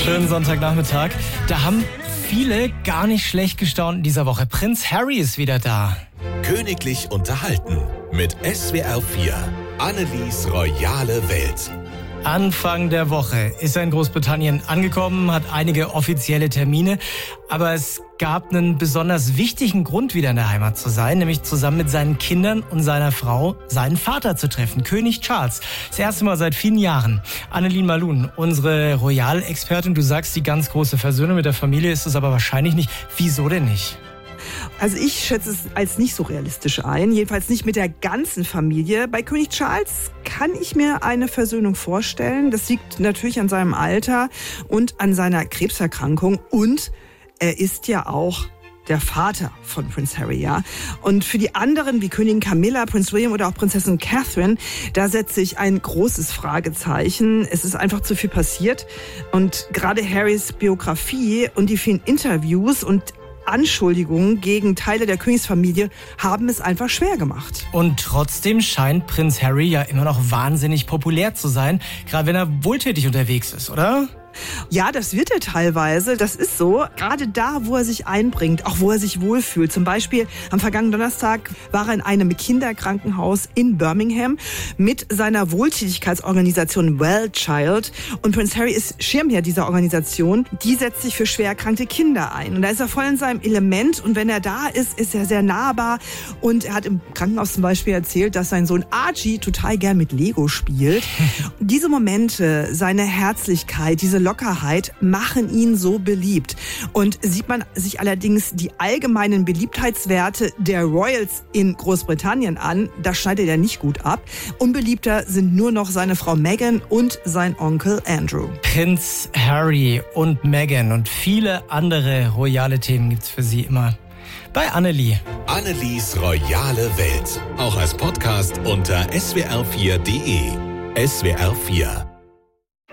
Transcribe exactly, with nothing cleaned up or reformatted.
Schönen Sonntagnachmittag. Da haben viele gar nicht schlecht gestaunt in dieser Woche. Prinz Harry ist wieder da. Königlich unterhalten mit S W R vier. Annelies royale Welt. Anfang der Woche ist er in Großbritannien angekommen, hat einige offizielle Termine, aber es gab einen besonders wichtigen Grund, wieder in der Heimat zu sein, nämlich zusammen mit seinen Kindern und seiner Frau seinen Vater zu treffen, König Charles. Das erste Mal seit vielen Jahren. Annelien Malun, unsere Royal-Expertin, du sagst, die ganz große Versöhnung mit der Familie ist es aber wahrscheinlich nicht. Wieso denn nicht? Also ich schätze es als nicht so realistisch ein, jedenfalls nicht mit der ganzen Familie. Bei König Charles kann ich mir eine Versöhnung vorstellen. Das liegt natürlich an seinem Alter und an seiner Krebserkrankung. Und er ist ja auch der Vater von Prinz Harry, ja. Und für die anderen, wie Königin Camilla, Prinz William oder auch Prinzessin Catherine, da setze ich ein großes Fragezeichen. Es ist einfach zu viel passiert. Und gerade Harrys Biografie und die vielen Interviews und Anschuldigungen gegen Teile der Königsfamilie haben es einfach schwer gemacht. Und trotzdem scheint Prinz Harry ja immer noch wahnsinnig populär zu sein, gerade wenn er wohltätig unterwegs ist, oder? Ja, das wird er teilweise, das ist so. Gerade da, wo er sich einbringt, auch wo er sich wohlfühlt. Zum Beispiel am vergangenen Donnerstag war er in einem Kinderkrankenhaus in Birmingham mit seiner Wohltätigkeitsorganisation Well Child. Und Prinz Harry ist Schirmherr dieser Organisation. Die setzt sich für schwer erkrankte Kinder ein. Und da ist er voll in seinem Element. Und wenn er da ist, ist er sehr nahbar. Und er hat im Krankenhaus zum Beispiel erzählt, dass sein Sohn Archie total gern mit Lego spielt. Und diese Momente, seine Herzlichkeit, diese Lockerheit machen ihn so beliebt. Und sieht man sich allerdings die allgemeinen Beliebtheitswerte der Royals in Großbritannien an, da schneidet er nicht gut ab. Unbeliebter sind nur noch seine Frau Meghan und sein Onkel Andrew. Prinz Harry und Meghan und viele andere royale Themen gibt's für Sie immer bei Annelie. Annelies royale Welt. Auch als Podcast unter s w r vier punkt d e. S W R vier